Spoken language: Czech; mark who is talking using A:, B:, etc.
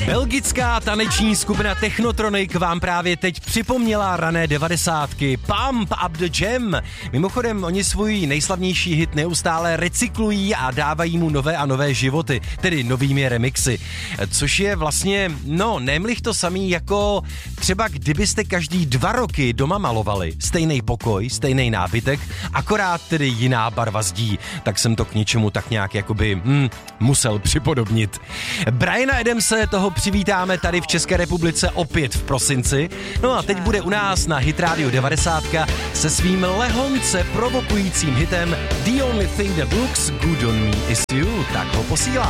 A: Belgická taneční skupina Technotronic vám právě teď připomněla rané 90. Pump Up the Jam. Mimochodem, oni svůj nejslavnější hit neustále recyklují a dávají mu nové a nové životy, tedy novými remixy. Což je vlastně, nemlich to samý jako třeba kdybyste každý 2 roky doma malovali stejný pokoj, stejný nábytek, akorát tedy jiná barva zdí, tak jsem to k něčemu tak nějak jakoby musel připodobnit. Briana Adamse toho přivítáme tady v České republice opět v prosinci. No a teď bude u nás na Hit Radio 90 se svým lehonce provokujícím hitem The Only Thing That Looks Good on Me Is You. Tak ho posílá.